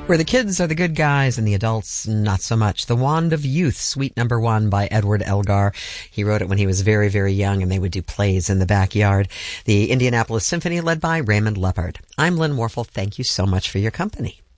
where the kids are the good guys and the adults not so much. The Wand of Youth, Suite Number 1 by Edward Elgar. He wrote it when he was very, very young, and they would do plays in the backyard. The Indianapolis Symphony, led by Raymond Leppard. I'm Lynn Warfel. Thank you so much for your company.